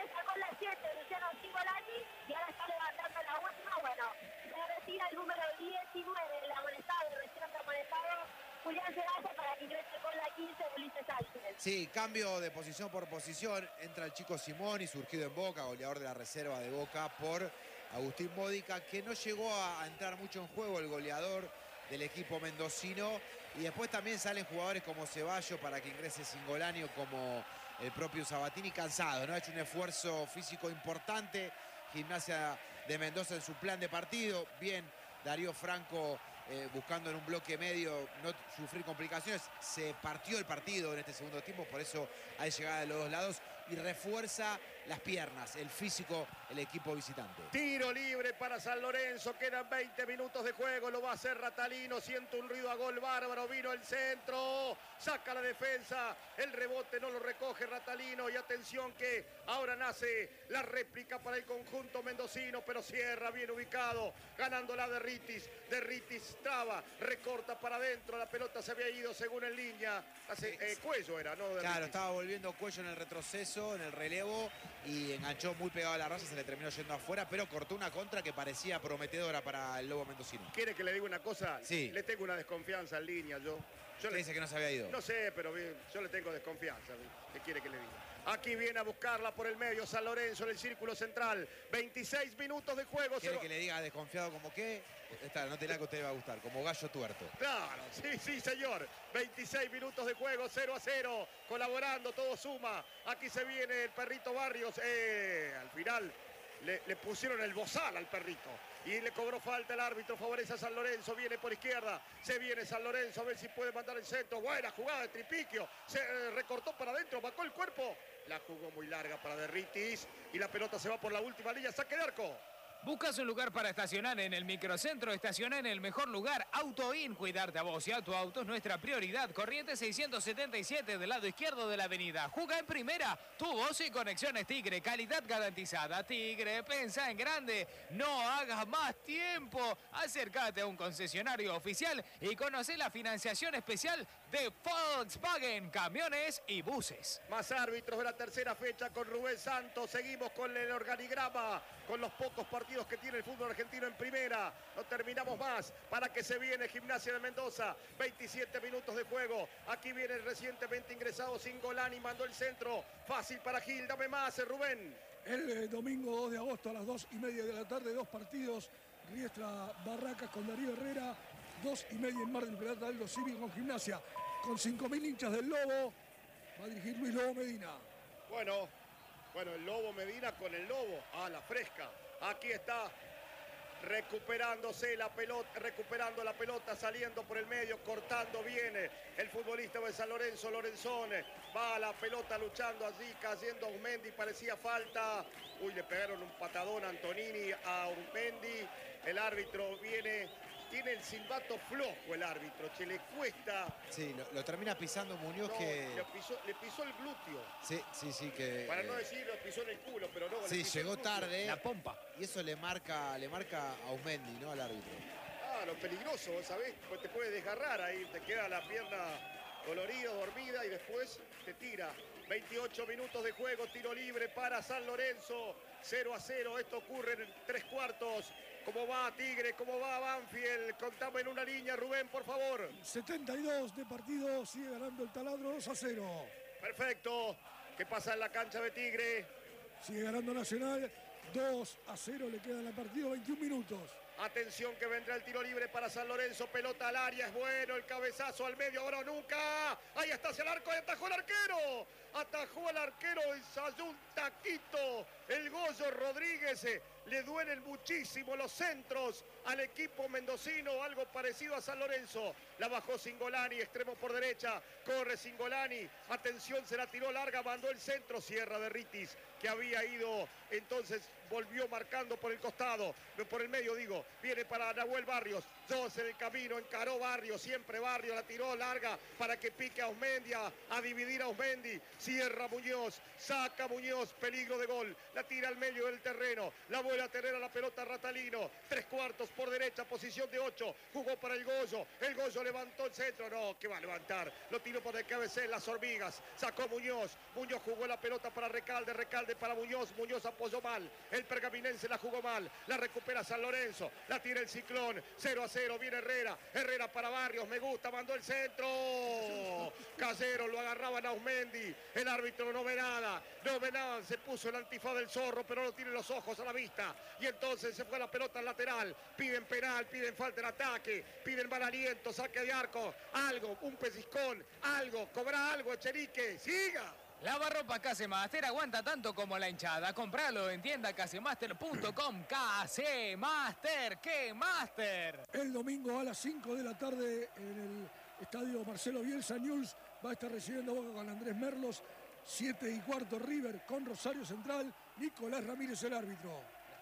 sacó la 7 Luciano Cingolani y ahora está levantando la última. Bueno, se retira el número 19, el amonestado, recién amonestado, Julián Ceballos, para que ingrese con la 15 Ulises Sánchez. Sí, cambio de posición por posición. Entra el chico Simoni, surgido en Boca, goleador de la reserva de Boca, por Agustín Módica, que no llegó a entrar mucho en juego, el goleador del equipo mendocino. Y después también salen jugadores como Ceballos para que ingrese Cingolani, o como el propio Sabatini, cansado, ¿no? Ha hecho un esfuerzo físico importante Gimnasia de Mendoza en su plan de partido. Bien, Darío Franco buscando en un bloque medio no sufrir complicaciones. Se partió el partido en este segundo tiempo, por eso hay llegada de los dos lados y refuerza las piernas, el físico, el equipo visitante. Tiro libre para San Lorenzo, quedan 20 minutos de juego, lo va a hacer Ratalino, siente un ruido a gol bárbaro, vino el centro, saca la defensa, el rebote no lo recoge Ratalino y atención que ahora nace la réplica para el conjunto mendocino, pero cierra bien ubicado, ganándola de Rittis traba, recorta para adentro, la pelota se había ido según en línea, Cuello era, ¿no? Claro, estaba volviendo Cuello en el retroceso, en el relevo, y enganchó muy pegado a la raya, se le terminó yendo afuera, pero cortó una contra que parecía prometedora para el Lobo mendocino. ¿Quiere que le diga una cosa? Sí. Le tengo una desconfianza en línea, yo. ¿Usted dice que no se había ido? No sé, pero yo le tengo desconfianza. ¿Qué quiere que le diga? Aquí viene a buscarla por el medio San Lorenzo en el círculo central. 26 minutos de juego. ¿Quiere que le diga desconfiado como qué? Esta no te la que a usted le va a gustar, como gallo tuerto. Claro, sí, señor. 26 minutos de juego, 0-0. Colaborando, todo suma. Aquí se viene el perrito Barrios. Al final le pusieron el bozal al perrito. Y le cobró falta el árbitro, favorece a San Lorenzo, viene por izquierda, se viene San Lorenzo, a ver si puede mandar el centro, buena jugada de Tripiquio, se recortó para adentro, bajó el cuerpo, la jugó muy larga para De Rittis y la pelota se va por la última línea, saque de arco. ¿Buscas un lugar para estacionar en el microcentro? Estaciona en el mejor lugar. AutoIn, cuidarte a vos y a tu auto es nuestra prioridad. Corriente 677 del lado izquierdo de la avenida. Juga en primera. Tu voz y conexiones Tigre. Calidad garantizada. Tigre, pensa en grande. No hagas más tiempo. Acércate a un concesionario oficial y conoce la financiación especial de Volkswagen, camiones y buses. Más árbitros de la tercera fecha con Rubén Santos. Seguimos con el organigrama, con los pocos partidos que tiene el fútbol argentino en primera. No terminamos más para que se viene Gimnasia de Mendoza. 27 minutos de juego. Aquí viene el recientemente ingresado Cingolani. Mandó el centro. Fácil para Gil. Dame más, Rubén. El domingo 2 de agosto a las 2:30 de la tarde, 2 partidos. Riestra Barracas con Darío Herrera. 2:30 en Mar del Plata, Aldo Civi con Gimnasia. Con 5.000 hinchas del Lobo. Va a dirigir Luis Lobo Medina. Bueno, el Lobo Medina con el Lobo. A la fresca. Aquí está recuperándose la pelota, recuperando la pelota, saliendo por el medio, cortando bien el futbolista de San Lorenzo, Lorenzone. Va a la pelota luchando allí, cayendo a Urmendi, parecía falta. Uy, le pegaron un patadón a Antonini a Urmendi. El árbitro tiene el silbato flojo el árbitro, que le cuesta. Sí, lo termina pisando Muñoz, que... Le pisó el glúteo. Sí, que... Para no decir, lo pisó en el culo, pero no. Sí, llegó tarde. La pompa. Y eso le marca a Usmendi, ¿no? Al árbitro. Ah, lo peligroso, vos sabés, pues te puede desgarrar ahí, te queda la pierna dolorida, dormida y después te tira. 28 minutos de juego, tiro libre para San Lorenzo. 0-0, esto ocurre en 3/4. ¿Cómo va Tigre? ¿Cómo va Banfield? Contame en una línea, Rubén, por favor. 72 de partido, sigue ganando el Taladro 2-0. Perfecto. ¿Qué pasa en la cancha de Tigre? Sigue ganando Nacional, 2-0, le quedan al partido 21 minutos. Atención que vendrá el tiro libre para San Lorenzo, pelota al área, es bueno, el cabezazo al medio, ahora o nunca. Ahí está hacia el arco, y atajó el arquero. Atajó al arquero, ensayó un taquito. El Goyo Rodríguez, le duelen muchísimo los centros al equipo mendocino, algo parecido a San Lorenzo. La bajó Cingolani, extremo por derecha, corre Cingolani. Atención, se la tiró larga, mandó el centro, cierra de Rittis, que había ido, entonces volvió marcando por el costado, por el medio digo. Viene para Nahuel Barrios. Dos en el camino, encaró Barrios, siempre Barrios, la tiró larga para que pique a Ausmendi, a dividir a Ausmendi. Cierra Muñoz, saca Muñoz, peligro de gol. La tira al medio del terreno, la vuelve a tener a la pelota Ratalino. 3/4 por derecha, posición de 8. Jugó para el Goyo levantó el centro. No, que va a levantar. Lo tiró por el cabecel, las hormigas. Sacó Muñoz jugó la pelota para Recalde para Muñoz apoyó mal. El pergaminense la jugó mal. La recupera San Lorenzo, la tira el Ciclón. 0-0, viene Herrera para Barrios, me gusta, mandó el centro. Casero, lo agarraban a Ausmendi. El árbitro no ve nada, se puso el antifaz del zorro, pero no tiene los ojos a la vista. Y entonces se fue la pelota al lateral. Piden penal, piden falta en ataque, piden mal aliento, saque de arco. Algo, un pellizcón, algo, cobra algo, Echenique, siga. Lavarropas Casemaster aguanta tanto como la hinchada. Compralo en tienda casemaster.com. Casemaster, ¡qué master! El domingo a las 5 de la tarde en el estadio Marcelo Bielsa, Newell's va a estar recibiendo Boca con Andrés Merlos. 7:15 River con Rosario Central. Nicolás Ramírez el árbitro.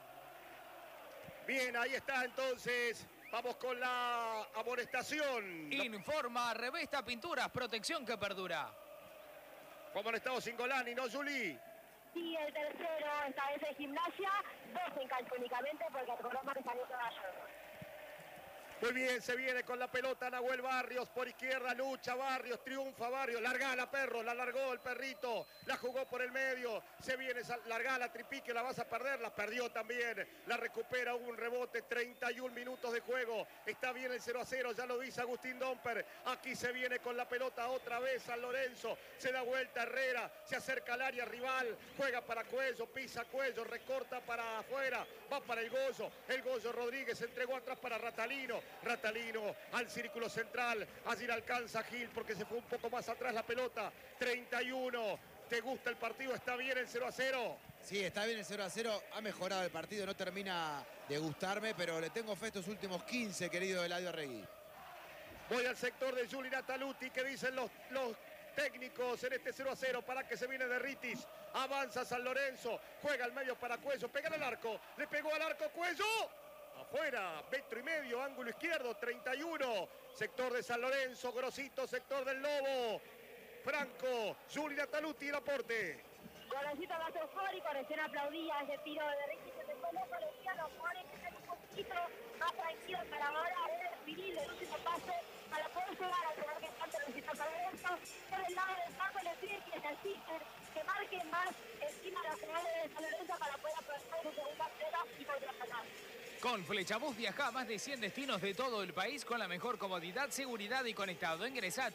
Bien, ahí está entonces. Vamos con la amonestación. Informa Revesta Pinturas, protección que perdura. Como han estado Cingolani, ¿no, Juli? Sí, el tercero, esta vez en Gimnasia, 2 en cancha únicamente porque el programa que salió Caballo. Muy bien, se viene con la pelota Nahuel Barrios por izquierda, lucha Barrios, triunfa Barrios, largala perro, la largó el perrito, la jugó por el medio, se viene, largala Tripique, la vas a perder, la perdió también, la recupera, hubo un rebote, 31 minutos de juego, está bien el 0-0, ya lo dice Agustín Domper, aquí se viene con la pelota otra vez San Lorenzo, se da vuelta Herrera, se acerca al área rival, juega para Cuello, pisa Cuello, recorta para afuera, va para el Goyo Rodríguez entregó atrás para Ratalino al círculo central, allí le alcanza Gil porque se fue un poco más atrás la pelota, 31, ¿te gusta el partido? ¿Está bien el 0-0? Sí, está bien el 0-0, ha mejorado el partido, no termina de gustarme, pero le tengo fe estos últimos 15, querido Eladio Arregui. Voy al sector de Juli Nataluti, que dicen los técnicos en este 0-0 para que se viene de Ritis. Avanza San Lorenzo, juega al medio para Cuello, pega al arco, le pegó al arco Cuello. Afuera, 1,5 metros, ángulo izquierdo, 31. Sector de San Lorenzo, Grosito, sector del Lobo. Franco, Juli Nataluti, el aporte. Gorosito más eufórico, recién aplaudía ese tiro de Ricky, se dejó loco, le decía a los jugadores que estén un poquito más tranquilos para ahora definir el último pase para poder llegar al penal que tanto necesita San Lorenzo. Por el lado del campo le pide que se asisten, que marquen más encima de los jugadores de San Lorenzo para poder aprovechar su segunda pelota y contraatacar. Con Flechabús viaja a más de 100 destinos de todo el país con la mejor comodidad, seguridad y conectado. Ingresa a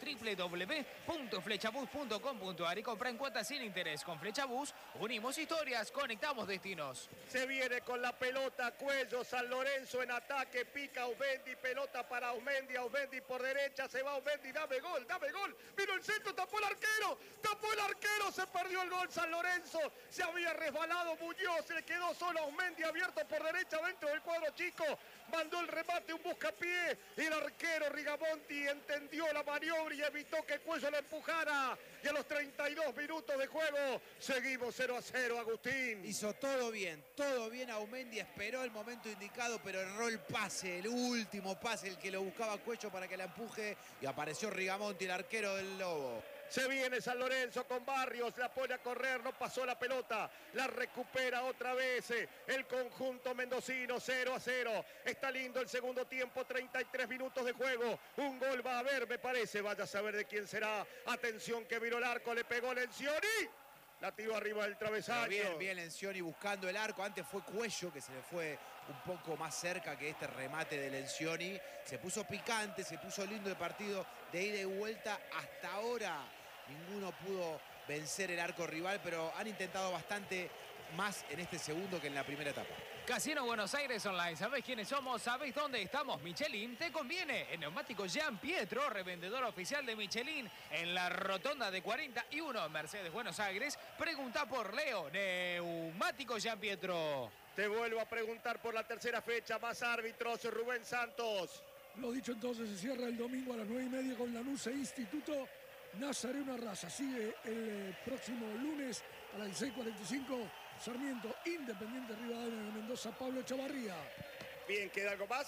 www.flechabús.com.ar y compra en cuotas sin interés. Con Flechabús unimos historias, conectamos destinos. Se viene con la pelota Cuello, San Lorenzo en ataque, pica Ausmendi, pelota para Ausmendi por derecha, se va Ausmendi, dame gol, vino el centro, tapó el arquero, se perdió el gol San Lorenzo, se había resbalado Muñoz, se le quedó solo Ausmendi abierto por derecha dentro del cuadro chico, mandó el remate, un buscapié, y el arquero Rigamonti entendió la maniobra y evitó que Cuello lo empujara, y a los 32 minutos de juego, seguimos 0-0, Agustín. Hizo todo bien, Ausmendi esperó el momento indicado, pero erró el pase, el último pase, el que lo buscaba Cuello para que la empuje, y apareció Rigamonti, el arquero del Lobo. Se viene San Lorenzo con Barrios, la pone a correr, no pasó la pelota, la recupera otra vez el conjunto mendocino, 0-0. Está lindo el segundo tiempo, 33 minutos de juego, un gol va a haber, me parece, vaya a saber de quién será. Atención que viró el arco, le pegó Lencioni, la tiró arriba del travesaño. Bien Lencioni buscando el arco, antes fue Cuello que se le fue un poco más cerca que este remate de Lencioni. Se puso picante, se puso lindo el partido de ida y vuelta. Hasta ahora ninguno pudo vencer el arco rival, pero han intentado bastante más en este segundo que en la primera etapa. Casino Buenos Aires Online. ¿Sabés quiénes somos? ¿Sabés dónde estamos? Michelin te conviene. En Neumáticos Gian Pietro, revendedor oficial de Michelin en la rotonda de 41 Mercedes Buenos Aires. Pregunta por Leo. Neumáticos Gian Pietro. Te vuelvo a preguntar por la tercera fecha. Más árbitros, Rubén Santos. Lo dicho entonces, se cierra el domingo a las 9:30 con Lanús e Instituto Nazareno Arraza. Sigue el próximo lunes a las 16:45 Sarmiento Independiente Rivadavia de Mendoza, Pablo Chavarría. Bien, ¿queda algo más?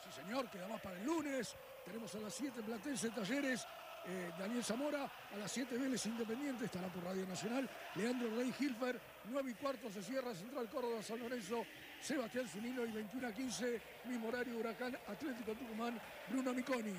Sí, señor, queda más para el lunes. Tenemos a las 7 Platense Talleres, Daniel Zamora. A las 7 Vélez Independiente, estará por Radio Nacional. Leandro Rey Hilfer. 9:15 se cierra Central Córdoba San Lorenzo, Sebastián Zunino. Y 21:15, mismo horario, Huracán Atlético Tucumán, Bruno Miconi.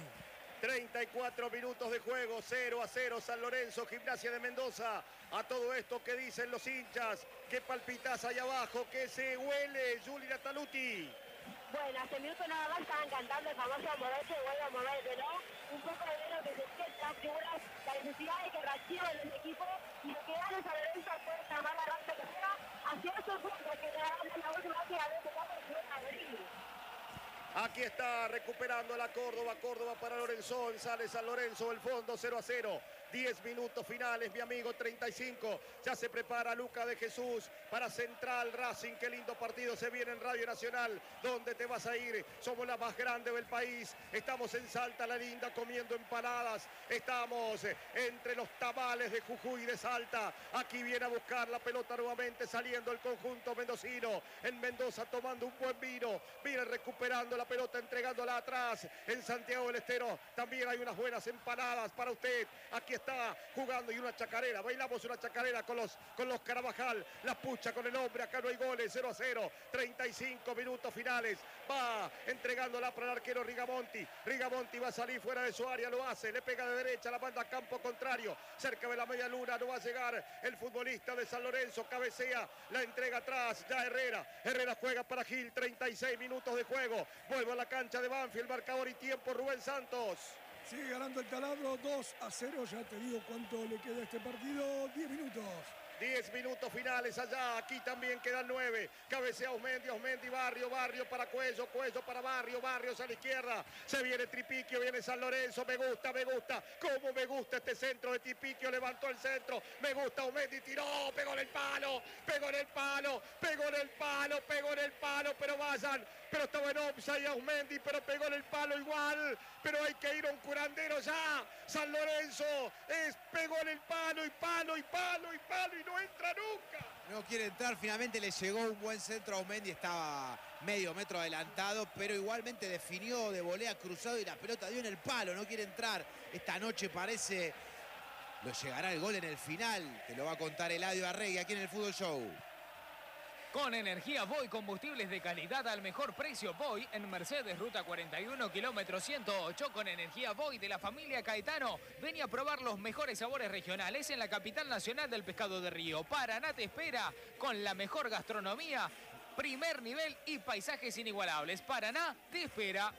34 minutos de juego, 0-0 San Lorenzo, Gimnasia de Mendoza. A todo esto, ¿qué dicen los hinchas? ¿Qué palpitas ahí abajo? ¿Qué se huele, Juli Nataluti? Bueno, hace minutos nada más estaban cantando el famoso moverse, vuelve a moverse, ¿no? Un poco de menos que se siente las figuras, la necesidad de que reaccionen los equipos y lo que gane San Lorenzo puede llamar la raza que sea hacia esos puntos que le dan la última vez a veces vamos a abrir. Aquí está recuperando la Córdoba, Córdoba para Lorenzón, sale San Lorenzo, el fondo 0-0. 10 minutos finales, mi amigo, 35. Ya se prepara Luca de Jesús para Central Racing. Qué lindo partido se viene en Radio Nacional. ¿Dónde te vas a ir? Somos la más grande del país. Estamos en Salta la Linda comiendo empanadas. Estamos entre los tamales de Jujuy y de Salta. Aquí viene a buscar la pelota nuevamente saliendo el conjunto mendocino. En Mendoza tomando un buen vino. Viene recuperando la pelota, entregándola atrás. En Santiago del Estero también hay unas buenas empanadas para usted. Aquí está jugando y una chacarera. Bailamos una chacarera con los Carabajal. La pucha con el hombre. Acá no hay goles. 0-0. 35 minutos finales. Va entregándola para el arquero Rigamonti. Rigamonti va a salir fuera de su área. Lo hace. Le pega de derecha. La manda a campo contrario. Cerca de la media luna. No va a llegar el futbolista de San Lorenzo. Cabecea. La entrega atrás. Ya Herrera. Herrera juega para Gil. 36 minutos de juego. Vuelve a la cancha de Banfield. Marcador y tiempo. Rubén Santos. Sigue ganando el taladro 2-0. Ya te digo cuánto le queda a este partido. 10 minutos. 10 minutos finales allá, aquí también quedan 9. Cabecea Osmendi, Barrio para Cuello para Barrios a la izquierda. Se viene Tripiquio, viene San Lorenzo, me gusta. Cómo me gusta este centro de Tripiquio, levantó el centro. Me gusta Osmendi, tiró, pegó en el palo, pero vayan. Pero estaba en offside a Osmendi, pero pegó en el palo igual. Pero hay que ir a un curandero ya. San Lorenzo pegó en el palo y no entra nunca. No quiere entrar, finalmente le llegó un buen centro a Osmendi, estaba medio metro adelantado, pero igualmente definió de volea cruzado y la pelota dio en el palo, no quiere entrar. Esta noche parece, lo llegará el gol en el final, te lo va a contar Eladio Arregui aquí en el Fútbol Show. Con energía Voy, combustibles de calidad al mejor precio. Voy en Mercedes, ruta 41, kilómetro 108. Con energía Voy de la familia Caetano. Ven a probar los mejores sabores regionales en la capital nacional del pescado de río. Paraná te espera con la mejor gastronomía, primer nivel y paisajes inigualables. Paraná te espera.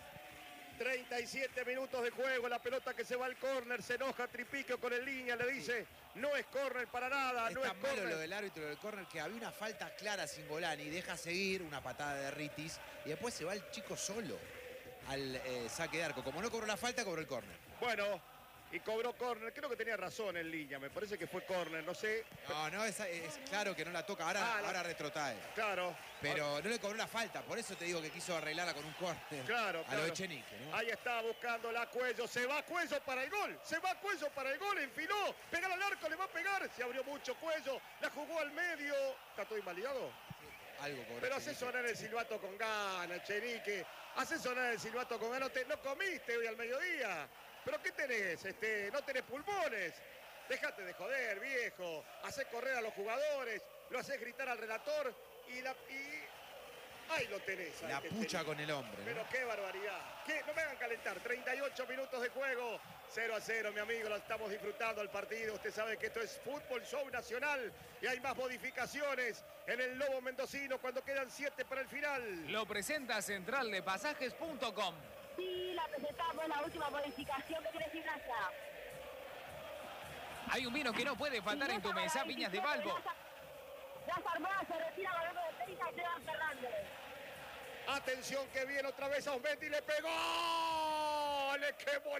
37 minutos de juego, la pelota que se va al córner, se enoja Tripiquio con el línea, le dice, no es córner para nada, no es tan malo córner. lo del árbitro del córner que había una falta clara Singolani, deja seguir una patada de Ritis y después se va el chico solo al saque de arco. Como no cobró la falta, cobró el córner. Bueno, y cobró córner, creo que tenía razón en línea, me parece que fue córner, no sé. No, es claro que no la toca, ahora retrotrae. Claro. Pero no le cobró la falta, por eso te digo que quiso arreglarla con un córner. Claro, a lo Echenique, ¿no? Ahí está buscando la Cuello, se va Cuello para el gol, enfiló, pegar al arco, le va a pegar, se abrió mucho Cuello, la jugó al medio, ¿está todo invalidado? Algo cobró. Pero hace sonar el silbato con ganas, Echenique, hace sonar el silbato con ganas, no comiste hoy al mediodía. ¿Pero qué tenés? No tenés pulmones. Déjate de joder, viejo. Hacés correr a los jugadores, lo hacés gritar al relator y ahí lo tenés. La pucha con el hombre, ¿no? Pero qué barbaridad. No me hagan calentar. 38 minutos de juego. 0-0, mi amigo. Lo estamos disfrutando el partido. Usted sabe que esto es Fútbol Show Nacional y hay más modificaciones en el Lobo Mendocino cuando quedan 7 para el final. Lo presenta centraldepasajes.com. Sí, la presentamos, la última modificación que tiene Gimnasia. Hay un vino que no puede faltar en tu mesa, Viñas de Balbo. Las Armadas se retira ganando de 30 y Esteban Fernández. Atención que viene otra vez a Osmendi, le pegó, le quemó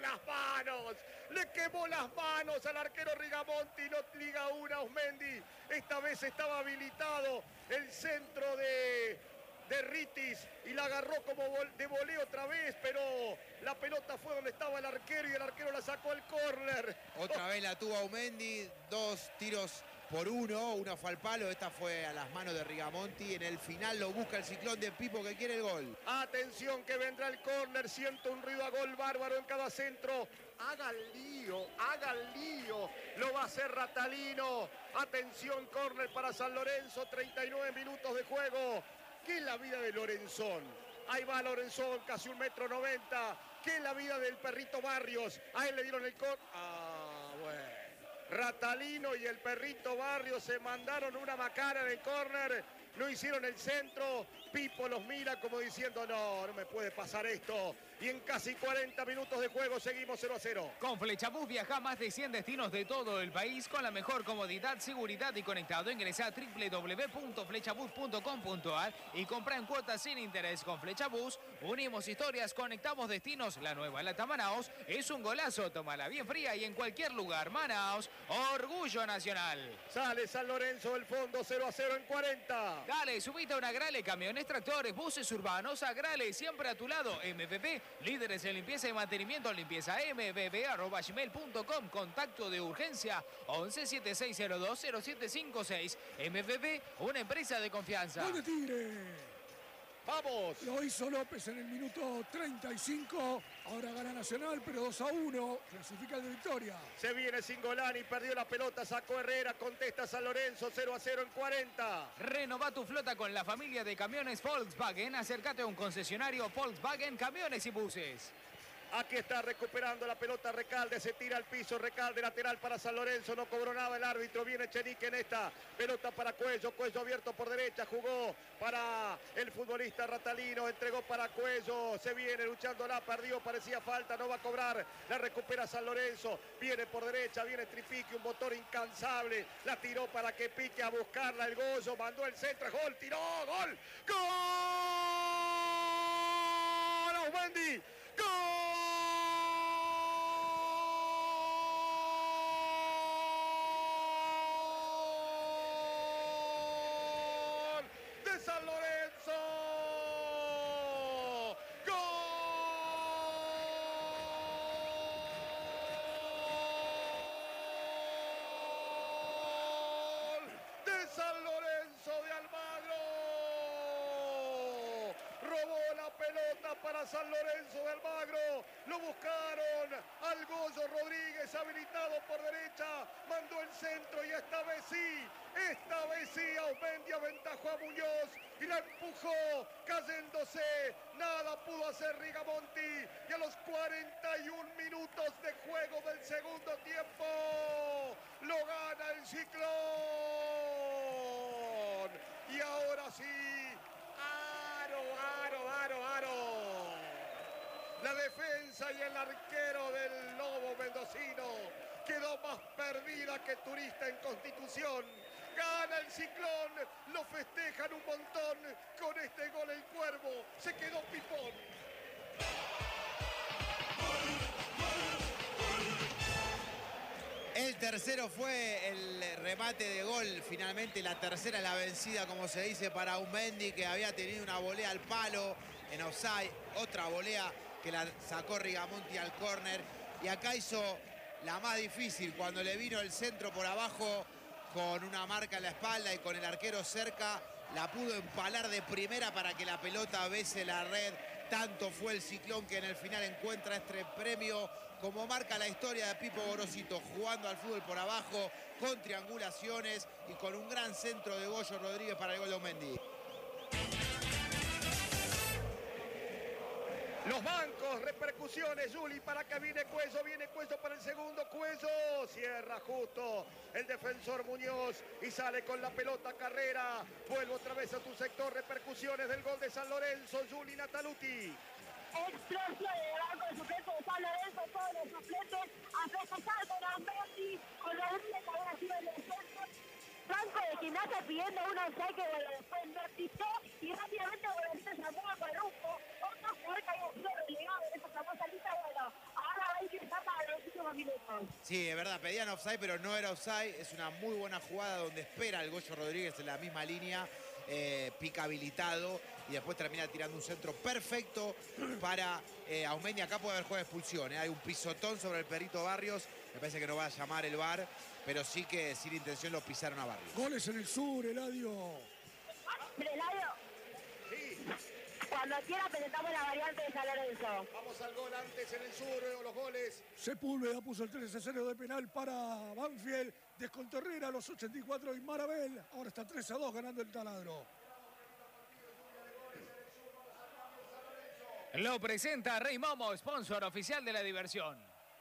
las manos al arquero Rigamonti, no liga una Osmendi. Esta vez estaba habilitado el centro de Ritis y la agarró como de voleo otra vez, pero la pelota fue donde estaba el arquero y el arquero la sacó al córner. Otra vez la tuvo Osmendi, 2 tiros por uno fue al palo, esta fue a las manos de Rigamonti. En el final lo busca el Ciclón de Pipo que quiere el gol. Atención que vendrá el córner, siento un ruido a gol bárbaro en cada centro. Haga el lío, lo va a hacer Ratalino. Atención, córner para San Lorenzo, 39 minutos de juego. ¿Qué es la vida de Lorenzón? Ahí va Lorenzón, casi 1,90 m. ¿Qué es la vida del perrito Barrios? A él le dieron el córner. Bueno. Ratalino y el perrito Barrios se mandaron una macana en el córner. No hicieron el centro. Pipo los mira como diciendo, no me puede pasar esto. Y en casi 40 minutos de juego seguimos 0-0. Con Flechabús viaja a más de 100 destinos de todo el país con la mejor comodidad, seguridad y conectado. Ingresa a www.flechabús.com.ar y compra en cuotas sin interés. Con Flechabús unimos historias, conectamos destinos. La nueva Lata Manaos es un golazo. Tómala bien fría y en cualquier lugar. Manaos, orgullo nacional. Sale San Lorenzo del fondo, 0-0 en 40. Dale, subite a una Agrale, camiones, tractores, buses urbanos. Agrale, siempre a tu lado. MVP, líderes en limpieza y mantenimiento. Limpieza mbb@gmail.com. Contacto de urgencia 1176020756. MVP, una empresa de confianza. ¡Gol de Tigre! ¡Vamos! Lo hizo López en el minuto 35. Ahora gana Nacional, pero 2-1. Clasifica el de Victoria. Se viene Singolani, perdió la pelota, sacó Herrera, contesta San Lorenzo, 0-0 en 40. Renova tu flota con la familia de camiones Volkswagen. Acércate a un concesionario Volkswagen, camiones y buses. Aquí está recuperando la pelota Recalde, se tira al piso, Recalde lateral para San Lorenzo, no cobró nada el árbitro, viene Chenique en esta, pelota para Cuello, Cuello abierto por derecha, jugó para el futbolista Ratalino, entregó para Cuello, se viene luchándola, perdió, parecía falta, no va a cobrar, la recupera San Lorenzo, viene por derecha, viene Tripique, un motor incansable, la tiró para que pique a buscarla el Goyo, mandó el centro, gol, tiró, gol, gol, Aumendi, gol. San Lorenzo, gol de San Lorenzo de Almagro, robó la pelota para San Lorenzo de Almagro, lo buscaron al Goyo Rodríguez habilitado por derecha, mandó el centro y esta vez sí, Aumendi aventajó a Muñoz y la empujó, cayéndose, nada pudo hacer Rigamonti y a los 41 minutos de juego del segundo tiempo lo gana el Ciclón. Y ahora sí, aro. La defensa y el arquero del Lobo mendocino quedó más perdida que turista en Constitución. Gana el Ciclón, lo festejan un montón. Con este gol el Cuervo se quedó pipón. El tercero fue el remate de gol, finalmente la tercera la vencida, como se dice, para Aumendi, que había tenido una volea al palo en offside, otra volea que la sacó Rigamonti al córner, y acá hizo la más difícil, cuando le vino el centro por abajo con una marca en la espalda y con el arquero cerca, la pudo empalar de primera para que la pelota bese la red. Tanto fue el Ciclón que en el final encuentra este premio, como marca la historia de Pipo Gorosito, jugando al fútbol por abajo, con triangulaciones y con un gran centro de Goyo Rodríguez para el gol de Aumendi. Los bancos, repercusiones, Juli, para que viene Cuello para el segundo, Cuello, cierra justo el defensor Muñoz y sale con la pelota Carrera, vuelve otra vez a tu sector, repercusiones del gol de San Lorenzo, Juli Nataluti. Explosión del banco de suplentes de San Lorenzo, todos los suplentes a festejar con Aumendi, con Rodríguez que había sido el defensor. Banco de Gimnasia pidiendo un offside que después vertizó y rápidamente Bolorito llamó a Parruco, otro jugador que había sido relegado en esa famosa lista. Bueno, ahora va a ingresar para los últimos minutos. Sí, es verdad, pedían offside, pero no era offside. Es una muy buena jugada donde espera el Goyo Rodríguez en la misma línea, pica habilitado y después termina tirando un centro perfecto para Aumendi. Acá puede haber juego de expulsión, Hay un pisotón sobre el Perrito Barrios Me parece que no va a llamar el VAR, pero sí que sin intención lo pisaron a Barrios. Goles en el sur, Eladio. Eladio, Sí, cuando quiera presentamos la variante de San Lorenzo. vamos al gol antes en el sur, los goles. Sepúlveda puso el 3-0 de penal para Banfield. Descontó Herrera a los 84 y Marabel. Ahora está 3-2 ganando el Taladro. Lo presenta Rey Momo, sponsor oficial de la diversión.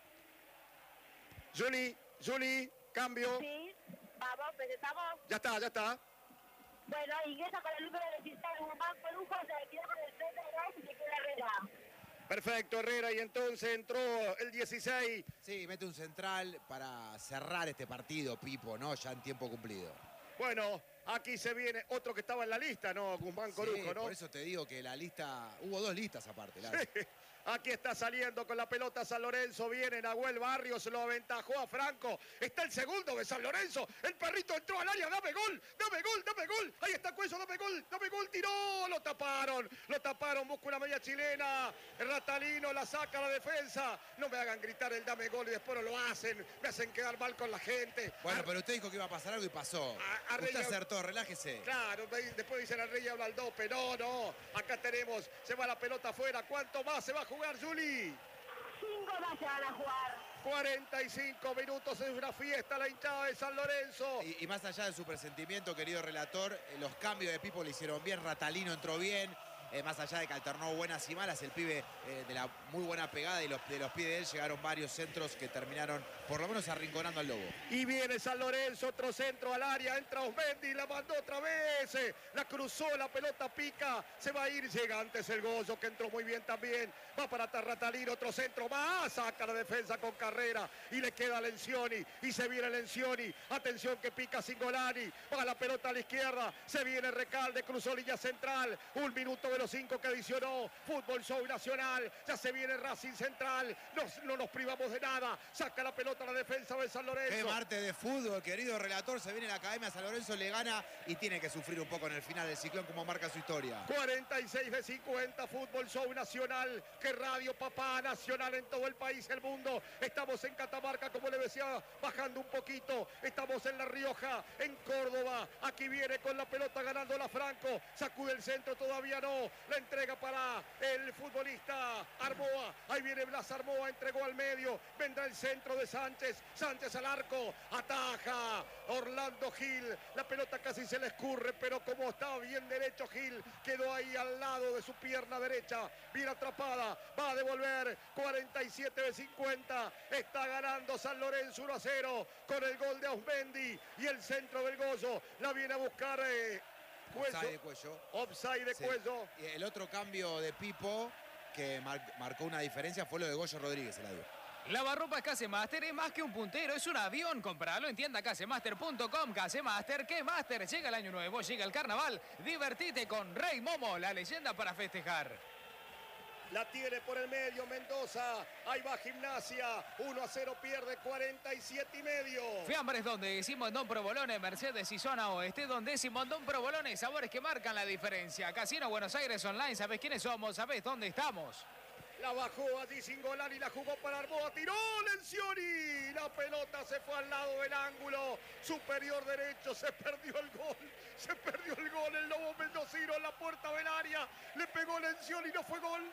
Juli, cambio. Sí, vamos, presentamos. Ya está. Bueno, ingresa con el número 16, Guzmán Corujo, se retira con el 32 y se queda Herrera. Perfecto, Herrera, y entonces entró el 16. Sí, mete un central para cerrar este partido, Pipo, ¿no? Ya en tiempo cumplido. Bueno, aquí se viene otro que estaba en la lista, ¿no? Guzmán Corujo, Sí, ¿no? por eso te digo que la lista... Hubo 2 listas aparte, Lalo. Aquí está saliendo con la pelota San Lorenzo. Viene Nahuel Barrios, lo aventajó a Franco. Está el segundo de San Lorenzo. El perrito entró al área. Dame gol. Ahí está Cuello, dame gol. Tiró. Lo taparon. Busca una media chilena. El Ratalino la saca a la defensa. No me hagan gritar el dame gol y después no lo hacen. Me hacen quedar mal con la gente. Bueno, pero usted dijo que iba a pasar algo y pasó. Usted acertó, relájese. Claro, después dicen al Rey habla al dope. No. Acá tenemos. Se va la pelota afuera. ¿Cuánto más se va a jugar, Juli? 5 más se van a jugar. 45 minutos, es una fiesta la hinchada de San Lorenzo. Y más allá de su presentimiento, querido relator, los cambios de Pipo le hicieron bien. Ratalino entró bien. Más allá de que alternó buenas y malas, el pibe de la muy buena pegada y de los pies de él llegaron varios centros que terminaron por lo menos arrinconando al Lobo. Y viene San Lorenzo, otro centro al área, entra Osmendi, la mandó otra vez, la cruzó, la pelota pica, se va a ir, llega antes el Goyo que entró muy bien también, va para Tarratalino, otro centro más, saca la defensa con Carrera y le queda Lencioni y se viene Lencioni, atención que pica Singolani, va la pelota a la izquierda, se viene Recalde, cruzó línea central, 1 minuto de los 5 que adicionó, Fútbol Show Nacional, ya se viene Racing Central, no nos privamos de nada, saca la pelota a la defensa de San Lorenzo. Qué martes de fútbol, querido relator, se viene la Academia San Lorenzo, le gana y tiene que sufrir un poco en el final del ciclón como marca su historia. 46 de 50, Fútbol Show Nacional, que Radio Papá Nacional en todo el país, el mundo. Estamos en Catamarca, como le decía, bajando un poquito. Estamos en La Rioja, en Córdoba. Aquí viene con la pelota ganando la Franco. Sacude el centro, todavía no. La entrega para el futbolista Armoa. Ahí viene Blas Armoa, entregó al medio. Vendrá el centro de Sánchez. Sánchez al arco. Ataja Orlando Gil. La pelota casi se le escurre, pero como estaba bien derecho Gil, quedó ahí al lado de su pierna derecha. Bien atrapada. Va a devolver. 47 de 50. Está ganando San Lorenzo 1-0 con el gol de Osmendi y el centro del Goyo. La viene a buscar Offside de Cuello. Offside de Sí. Cuello. Y el otro cambio de Pipo que marcó una diferencia fue lo de Goyo Rodríguez, el adiós. Lavarropas Casemaster es más que un puntero, es un avión. Compralo en tienda casemaster.com. Casemaster, ¿qué Master? Llega el año nuevo, llega el carnaval. Divertite con Rey Momo, la leyenda para festejar. La tiene por el medio Mendoza. Ahí va Gimnasia. 1-0 pierde 47 y medio. Fiambres donde Simondón Provolone, Mercedes y Zona Oeste. Donde Simondón Provolone, sabores que marcan la diferencia. Casino Buenos Aires Online, ¿sabes quiénes somos? ¿Sabes dónde estamos? La bajó allí Singolani, la jugó para Arboa, tiró Lencioni. La pelota se fue al lado del ángulo superior derecho, se perdió el gol. Se perdió el gol, el Lobo Mendocino en la puerta del área. Le pegó Lencioni, no fue gol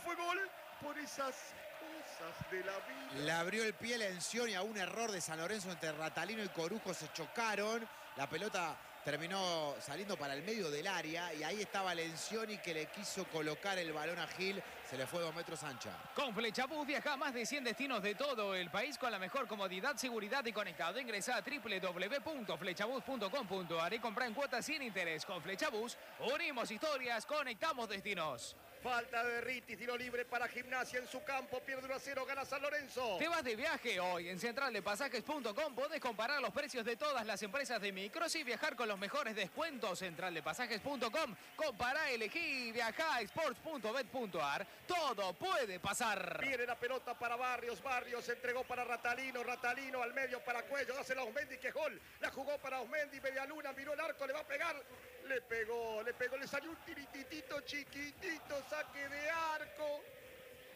por esas cosas de la vida. Le abrió el pie Lencioni a un error de San Lorenzo entre Ratalino y Corujo, se chocaron. La pelota terminó saliendo para el medio del área y ahí estaba Lencioni que le quiso colocar el balón a Gil. Se le fue 2 metros ancha. Con Flechabús viaja a más de 100 destinos de todo el país con la mejor comodidad, seguridad y conectado. Ingresa a www.flechabús.com.ar y compra en cuotas sin interés. Con Flechabús unimos historias, conectamos destinos. Falta de Ritti, tiro libre para Gimnasia en su campo, pierde 1-0, gana San Lorenzo. ¿Te vas de viaje hoy? En centraldepasajes.com podés comparar los precios de todas las empresas de micros y viajar con los mejores descuentos. Centraldepasajes.com, compará, elegí, viajá, sports.bet.ar. Todo puede pasar. Viene la pelota para Barrios, Barrios entregó para Ratalino, Ratalino al medio para Cuello, dásela a Osmendi, que gol. La jugó para Osmendi, media luna, miró el arco, le va a pegar. Le pegó, le salió un tirititito chiquitito, saque de arco.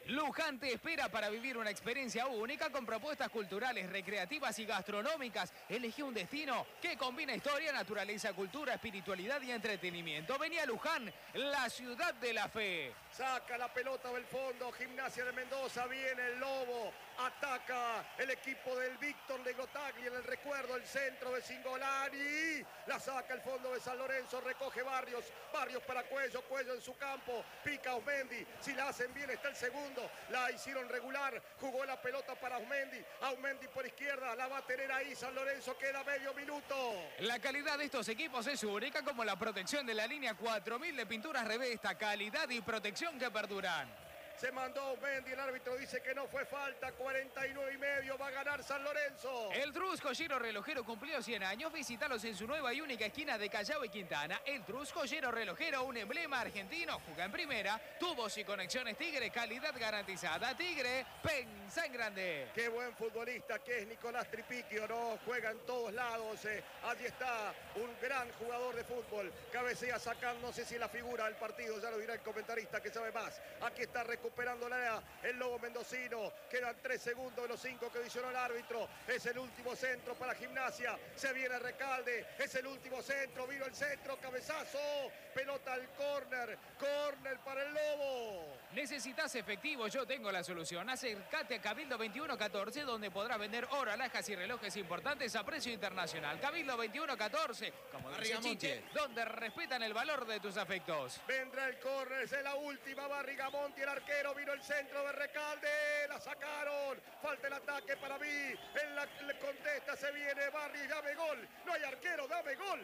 Luján te espera para vivir una experiencia única con propuestas culturales, recreativas y gastronómicas. Elegí un destino que combina historia, naturaleza, cultura, espiritualidad y entretenimiento. Vení a Luján, la ciudad de la fe. Saca la pelota del fondo, Gimnasia de Mendoza, viene el Lobo, ataca el equipo del Víctor de Gotagli en el recuerdo, el centro de Cingolani, la saca el fondo de San Lorenzo, recoge Barrios para Cuello en su campo, pica Aumendi, si la hacen bien está el segundo, la hicieron regular, jugó la pelota para Aumendi por izquierda, la va a tener ahí San Lorenzo, queda medio minuto. La calidad de estos equipos es única, como la protección de la línea 4000 de pinturas Revesta, calidad y protección que perduran. Se mandó Aumendi, el árbitro dice que no fue falta, 49,5, va a ganar San Lorenzo. El Trus Joyero Relojero cumplió 100 años, visítalos en su nueva y única esquina de Callao y Quintana. El Trus Joyero Relojero, un emblema argentino, juega en primera, tubos y conexiones Tigre, calidad garantizada. Tigre, pensa en grande. Qué buen futbolista que es Nicolás Tripiquio, ¿no? Juega en todos lados, allí está, un gran jugador de fútbol, cabecea sacando, no sé si la figura del partido, ya lo dirá el comentarista que sabe más. Aquí está recuperando el Lobo mendocino, quedan 3 segundos de los 5 que visionó el árbitro, es el último centro para Gimnasia, se viene Recalde, es el último centro, vino el centro, cabezazo, pelota al córner para el Lobo. ¿Necesitas efectivo? Yo tengo la solución. Acércate a Cabildo 2114, donde podrás vender oro, alhajas y relojes importantes a precio internacional. Cabildo 2114, como dice Chiche, donde respetan el valor de tus afectos. Vendrá el córner, es la última, va Rigamonti, el arquero, vino el centro de Recalde, la sacaron, falta el ataque para mí, en la contesta se viene Barri, dame gol, no hay arquero, dame gol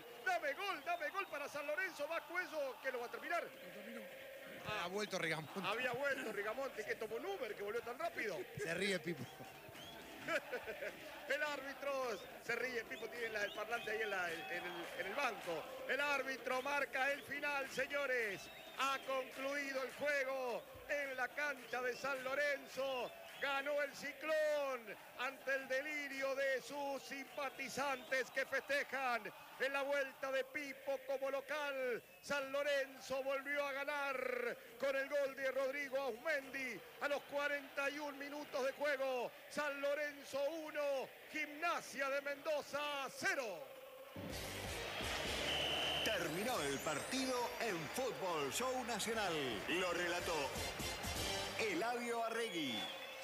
para San Lorenzo, va Cuello, que lo va a terminar. Ha vuelto Rigamonti. Había vuelto Rigamonti, que tomó un Uber, que volvió tan rápido. Se ríe Pipo. El árbitro se ríe, Pipo tiene el parlante ahí en el banco. El árbitro marca el final, señores. Ha concluido el juego en la cancha de San Lorenzo. Ganó el Ciclón ante el delirio de sus simpatizantes que festejan en la vuelta de Pipo como local. San Lorenzo volvió a ganar con el gol de Rodrigo Aumendi a los 41 minutos de juego. San Lorenzo 1, Gimnasia de Mendoza 0. Terminó el partido en Fútbol Show Nacional. Lo relató Eladio Arregui.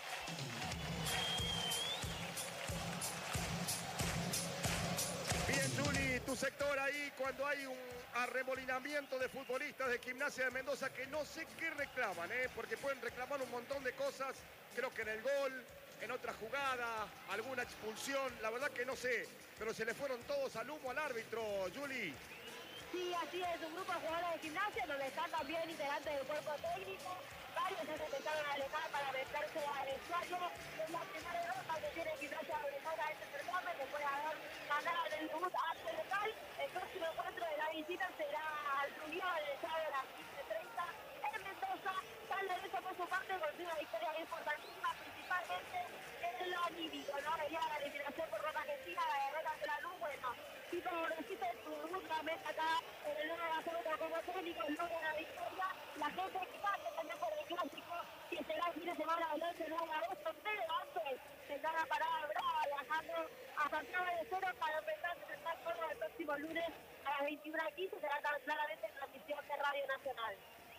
Bien, Juli, tu sector ahí cuando hay un arremolinamiento de futbolistas de Gimnasia de Mendoza que no sé qué reclaman, porque pueden reclamar un montón de cosas, creo que en el gol, en otra jugada, alguna expulsión, la verdad que no sé, pero se le fueron todos al humo al árbitro, Juli. Sí, así es, un grupo de jugadores de Gimnasia donde están también integrantes del cuerpo técnico. Varios se empezaron a alejar para meterse al vestuario. Es la primera derrota que tiene Gimnasia de Mendoza a este certamen, después de haber ganado el debut ante local. El próximo encuentro de la visita será al Rubial el sábado a las 15:30 en Mendoza. San Lorenzo por su parte consiguió una victoria importantísima, principalmente en lo anímico, ¿no? Venía la eliminación por Roca Argentina, la derrota de la luz, bueno. Y como resiste tu nuevamente acá en el nuevo absoluto como técnico, logra una victoria. La gente que pasa también por el clásico, que será el fin de semana del 11 de agosto, pero antes tendrán la parada brava viajando a Santiago del Estero para empezar a presentar todo el próximo lunes a las 21:15. Será claramente en transmisión de Radio Nacional.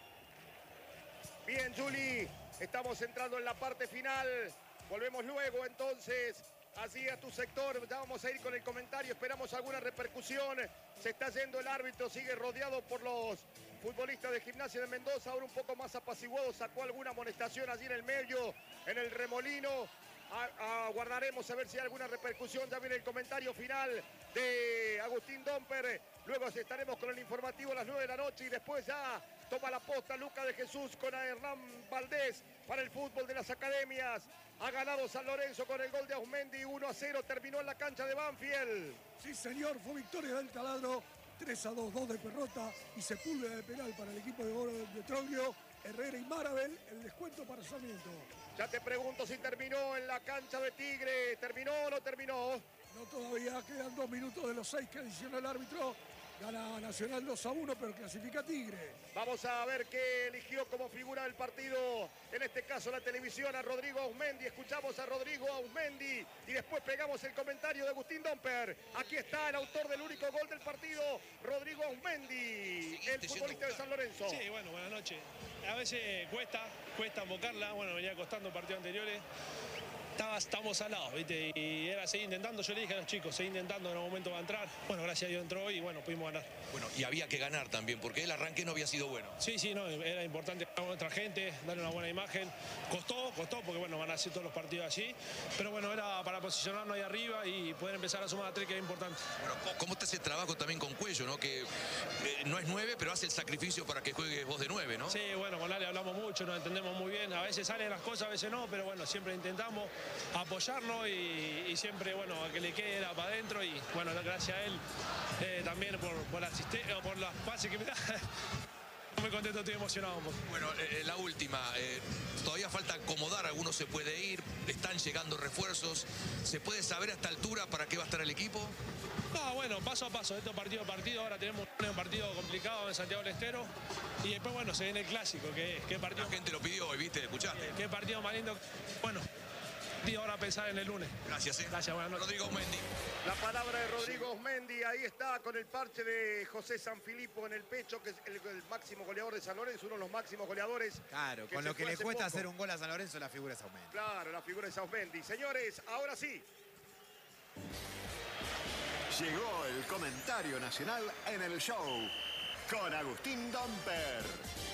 Bien, Juli, estamos entrando en la parte final. Volvemos luego entonces. Así a tu sector, ya vamos a ir con el comentario, esperamos alguna repercusión. Se está yendo el árbitro, sigue rodeado por los futbolistas de Gimnasia de Mendoza, ahora un poco más apaciguado, sacó alguna amonestación allí en el medio, en el remolino. Aguardaremos a ver si hay alguna repercusión. Ya viene el comentario final de Agustín Domper. Luego estaremos con el informativo a las 9 de la noche y después ya toma la posta Luca de Jesús con Hernán Valdés para el fútbol de las academias. Ha ganado San Lorenzo con el gol de Aumendi, 1-0, terminó en la cancha de Banfield. Sí, señor, fue victoria del Taladro, 3-2, 2 de Perrota y Sepúlveda de penal para el equipo de Oro de Troglio, Herrera y Marabel, el descuento para Sarmiento. Ya te pregunto si terminó en la cancha de Tigre, ¿terminó o no terminó? No, todavía quedan 2 minutos de los 6 que adicionó el árbitro. Gana Nacional 2-1, pero clasifica Tigre. Vamos a ver qué eligió como figura del partido, en este caso la televisión, a Rodrigo Auzmendi. Escuchamos a Rodrigo Auzmendi y después pegamos el comentario de Agustín Domper. Aquí está el autor del único gol del partido, Rodrigo Auzmendi, el futbolista de San Lorenzo. Sí, bueno, buenas noches. A veces cuesta invocarla. Bueno, venía costando partidos anteriores. Estábamos al lado, ¿viste? Y era seguir intentando. Yo le dije a los chicos, seguir intentando, en algún momento va a entrar. Bueno, gracias a Dios entró y bueno, pudimos ganar. Bueno, y había que ganar también, porque el arranque no había sido bueno. Sí, no, era importante a nuestra gente, darle una buena imagen. Costó, porque bueno, van a ser todos los partidos así. Pero bueno, era para posicionarnos ahí arriba y poder empezar a sumar a 3, que es importante. Bueno, ¿cómo está ese trabajo también con Cuello, no? Que no es 9, pero hace el sacrificio para que juegues vos de 9, ¿no? Sí, bueno, con Ale hablamos mucho, nos entendemos muy bien. A veces salen las cosas, a veces no, pero bueno, siempre intentamos apoyarnos y siempre, bueno, a que le quede para adentro. Y bueno, gracias a él también por la asistencia, por las pases que me da. Muy contento, estoy emocionado un poco. Bueno, la última, todavía falta acomodar, algunos se puede ir, están llegando refuerzos. ¿Se puede saber a esta altura para qué va a estar el equipo? No, bueno, paso a paso, esto partido a partido. Ahora tenemos un partido complicado en Santiago del Estero y después, bueno, se viene el clásico, que partido. La gente lo pidió hoy, ¿viste? ¿Escuchaste? Qué partido más lindo. Bueno, ahora a pensar en el lunes. Gracias, Gracias, buenas noches. Rodrigo Auzmendi. La palabra de Rodrigo Auzmendi, ahí está con el parche de José Sanfilippo en el pecho, que es el máximo goleador de San Lorenzo, uno de los máximos goleadores. Claro, con lo que le cuesta hacer un gol a San Lorenzo, la figura es Auzmendi. Claro, la figura es Auzmendi. Señores, ahora sí. Llegó el comentario nacional en el show con Agustín Domper.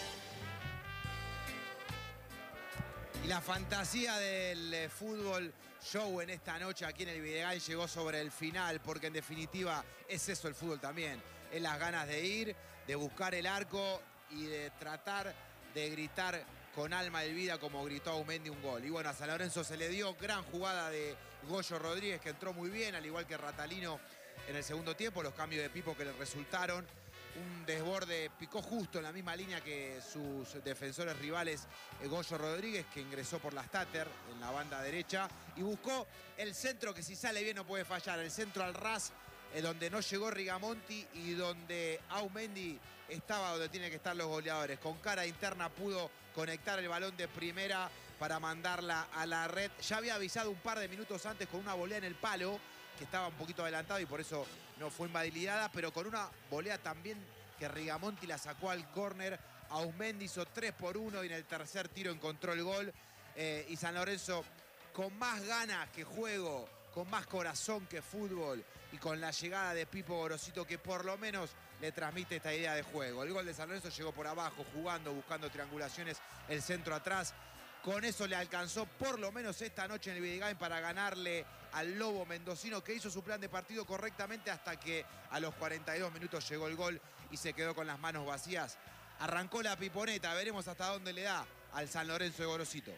Y la fantasía del fútbol show en esta noche aquí en el Videgain llegó sobre el final, porque en definitiva es eso el fútbol también. Es las ganas de ir, de buscar el arco y de tratar de gritar con alma y vida como gritó Auzmendi un gol. Y bueno, a San Lorenzo se le dio gran jugada de Goyo Rodríguez, que entró muy bien, al igual que Ratalino en el segundo tiempo, los cambios de Pipo que le resultaron. Un desborde, picó justo en la misma línea que sus defensores rivales, Goyo Rodríguez, que ingresó por la Stater en la banda derecha y buscó el centro que si sale bien no puede fallar, el centro al ras, donde no llegó Rigamonti y donde Auzmendi estaba donde tienen que estar los goleadores. Con cara interna pudo conectar el balón de primera para mandarla a la red. Ya había avisado un par de minutos antes con una volea en el palo, que estaba un poquito adelantado y por eso no fue invalidada, pero con una volea también que Rigamonti la sacó al córner. Auzmendi hizo 3-1 y en el tercer tiro encontró el gol. Y San Lorenzo, con más ganas que juego, con más corazón que fútbol y con la llegada de Pipo Gorosito, que por lo menos le transmite esta idea de juego. El gol de San Lorenzo llegó por abajo, jugando, buscando triangulaciones, el centro atrás. Con eso le alcanzó por lo menos esta noche en el Videgain para ganarle al Lobo mendocino, que hizo su plan de partido correctamente hasta que a los 42 minutos llegó el gol y se quedó con las manos vacías. Arrancó la piponeta, veremos hasta dónde le da al San Lorenzo de Gorosito.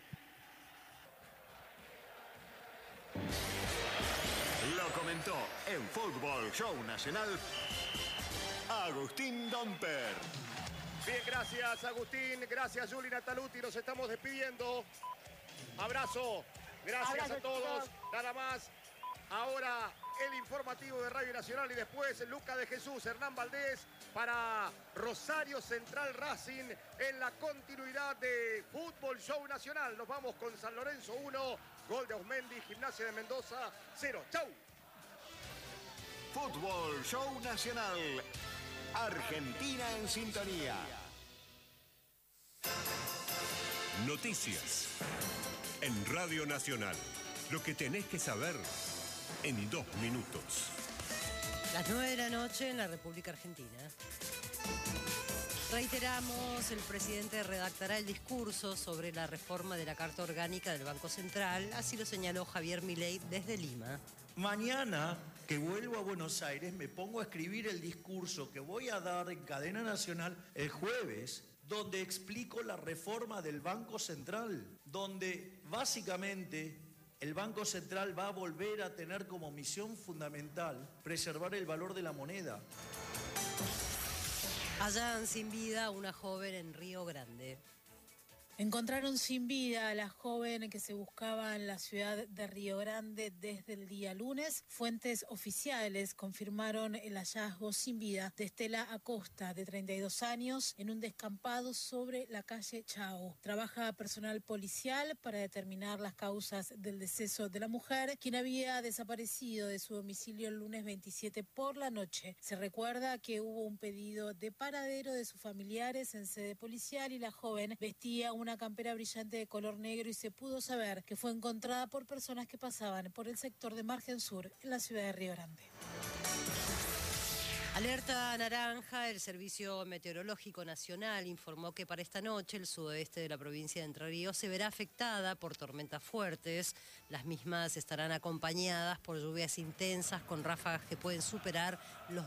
Lo comentó en Fútbol Show Nacional Agustín Domper. Bien, gracias Agustín, gracias Juli Nataluti, nos estamos despidiendo. Abrazo, gracias Abrazo, a todos, chicos. nada más. Ahora el informativo de Radio Nacional y después Luca de Jesús, Hernán Valdés para Rosario Central Racing en la continuidad de Fútbol Show Nacional. Nos vamos con San Lorenzo 1, gol de Auzmendi, Gimnasia de Mendoza 0. ¡Chau! Fútbol Show Nacional. Argentina en sintonía. Noticias en Radio Nacional. Lo que tenés que saber en 2 minutos. Las 9 de la noche en la República Argentina. Reiteramos, el presidente redactará el discurso sobre la reforma de la Carta Orgánica del Banco Central, así lo señaló Javier Milei desde Lima. Mañana que vuelvo a Buenos Aires me pongo a escribir el discurso que voy a dar en cadena nacional el jueves, donde explico la reforma del Banco Central, donde básicamente el Banco Central va a volver a tener como misión fundamental preservar el valor de la moneda. Hallan sin vida a una joven en Río Grande. Encontraron sin vida a la joven que se buscaba en la ciudad de Río Grande desde el día lunes. Fuentes oficiales confirmaron el hallazgo sin vida de Estela Acosta, de 32 años, en un descampado sobre la calle Chao. Trabaja personal policial para determinar las causas del deceso de la mujer, quien había desaparecido de su domicilio el lunes 27 por la noche. Se recuerda que hubo un pedido de paradero de sus familiares en sede policial y la joven vestía una campera brillante de color negro y se pudo saber que fue encontrada por personas que pasaban por el sector de Margen Sur en la ciudad de Río Grande. Alerta naranja, el Servicio Meteorológico Nacional informó que para esta noche el sudoeste de la provincia de Entre Ríos se verá afectada por tormentas fuertes. Las mismas estarán acompañadas por lluvias intensas con ráfagas que pueden superar los